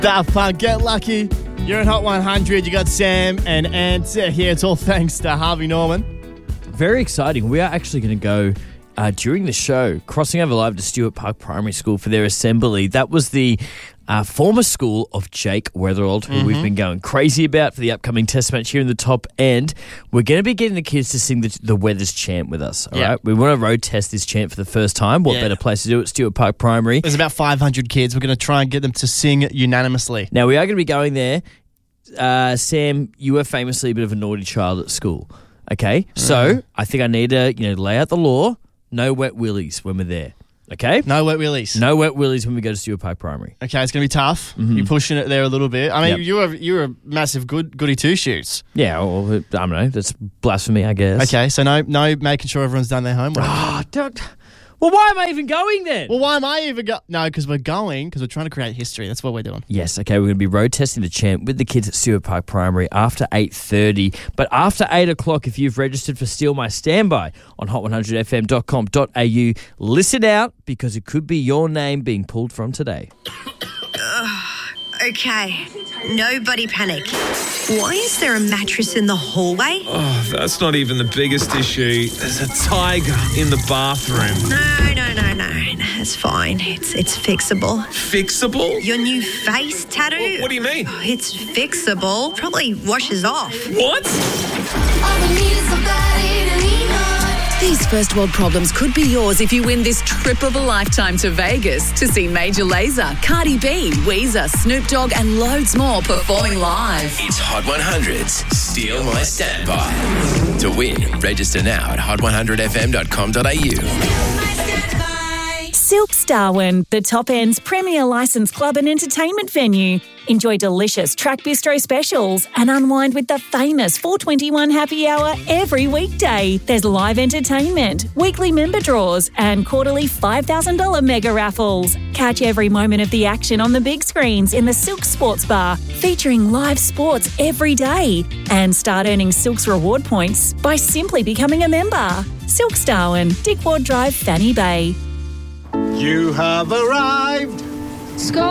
Daft Punk, Get Lucky. You're at Hot 100. You got Sam and Ant here. It's all thanks to Harvey Norman. Very exciting. We are actually going to go during the show, crossing over live to Stuart Park Primary School for their assembly. That was the former school of Jake Weatherald, who we've been going crazy about for the upcoming test match here in the top end. We're going to be getting the kids to sing the Weathers chant with us, all right? We want to road test this chant for the first time. What better place to do it? Stuart Park Primary. There's about 500 kids. We're going to try and get them to sing unanimously. Now, we are going to be going there. Sam, you were famously a bit of a naughty child at school, okay? So I think I need to lay out the law. No wet willies when we're there, okay? No wet willies. No wet willies when we go to Stuart Park Primary. Okay, it's going to be tough. You're pushing it there a little bit. I mean, you're a massive goody two-shoes. Yeah, well, I don't know. That's blasphemy, I guess. Okay, so no making sure everyone's done their homework. Well, why am I even going then? Well, why am I even going? No, because we're trying to create history. That's what we're doing. Yes, okay, we're going to be road testing the chant with the kids at Stuart Park Primary after 8:30. But after 8 o'clock, if you've registered for Steal My Standby on hot100fm.com.au, listen out because it could be your name being pulled from today. Okay, nobody panic. Why is there a mattress in the hallway? Oh, that's not even the biggest issue. There's a tiger in the bathroom. No. It's fine. It's fixable. Fixable? Your new face tattoo? What do you mean? Oh, it's fixable. Probably washes off. What? These first world problems could be yours if you win this trip of a lifetime to Vegas to see Major Lazer, Cardi B, Weezer, Snoop Dogg and loads more performing live. It's Hot 100's Steal My Standby. To win, register now at hot100fm.com.au. Silks Darwin, the Top End's premier licensed club and entertainment venue. Enjoy delicious track bistro specials and unwind with the famous 421 happy hour every weekday. There's live entertainment, weekly member draws and quarterly $5,000 mega raffles. Catch every moment of the action on the big screens in the Silks Sports Bar, featuring live sports every day. And start earning Silks reward points by simply becoming a member. Silks Darwin, Dick Ward Drive, Fanny Bay. You have arrived.